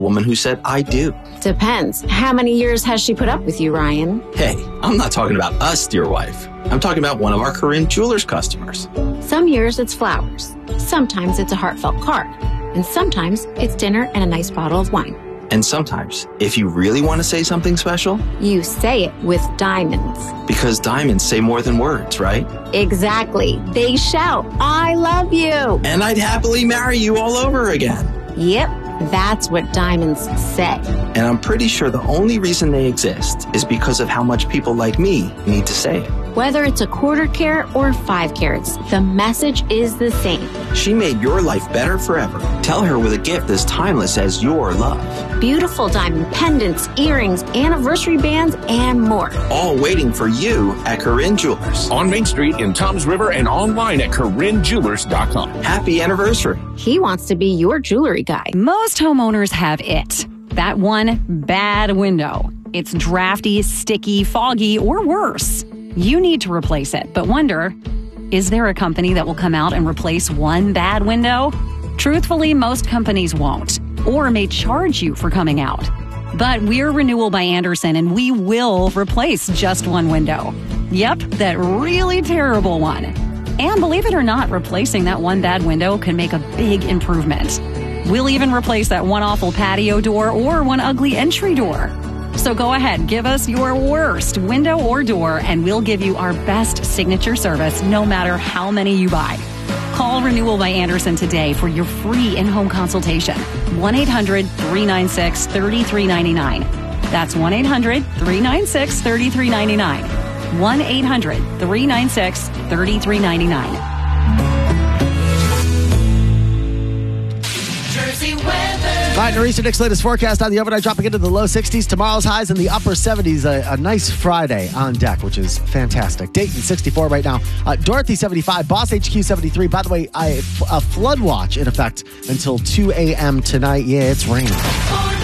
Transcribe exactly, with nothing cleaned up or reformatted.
Woman who said, I do. Depends. How many years has she put up with you, Ryan? Hey, I'm not talking about us, dear wife. I'm talking about one of our Corinne Jewelers customers. Some years it's flowers. Sometimes it's a heartfelt card. And sometimes it's dinner and a nice bottle of wine. And sometimes, if you really want to say something special, you say it with diamonds. Because diamonds say more than words, right? Exactly. They shout, I love you. And I'd happily marry you all over again. Yep, that's what diamonds say. And I'm pretty sure the only reason they exist is because of how much people like me need to say it. Whether it's a quarter carat or five carats, the message is the same. She made your life better forever. Tell her with a gift as timeless as your love. Beautiful diamond pendants, earrings, anniversary bands, and more. All waiting for you at Corinne Jewelers. On Main Street in Toms River and online at Corinne Jewelers dot com. Happy anniversary. He wants to be your jewelry guy. Most homeowners have it. That one bad window. It's drafty, sticky, foggy, or worse. You need to replace it, but wonder, is there a company that will come out and replace one bad window? Truthfully, most companies won't, or may charge you for coming out. But we're Renewal by Andersen, and we will replace just one window. Yep, that really terrible one. And believe it or not, replacing that one bad window can make a big improvement. We'll even replace that one awful patio door or one ugly entry door. So go ahead, give us your worst window or door, and we'll give you our best signature service no matter how many you buy. Call Renewal by Andersen today for your free in-home consultation. one eight hundred three nine six three three nine nine. That's one eight hundred three nine six three three nine nine. one eight hundred three nine six three three nine nine. All right, Nor'easter Nick's latest forecast on the overnight dropping into the low sixties. Tomorrow's highs in the upper seventies. A, a nice Friday on deck, which is fantastic. Dayton sixty-four right now. Uh, Dorothy seventy-five. Boss H Q seventy-three. By the way, I, a flood watch in effect until two a.m. tonight. Yeah, it's raining.